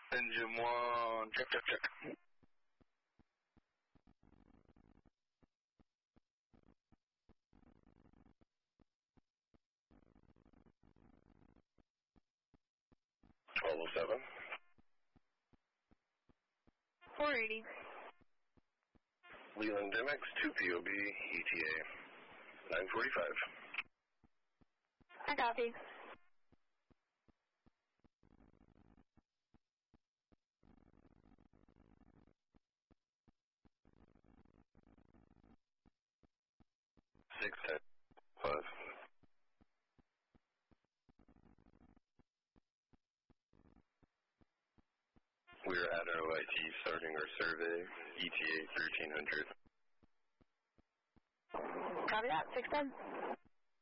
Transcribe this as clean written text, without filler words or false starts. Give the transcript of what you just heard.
Engine 1, check, check, check. .7. 480. Leland MX 2 POB ETA 945. I copy. We are at OIT starting our survey, ETA 1300. Copy that, 610.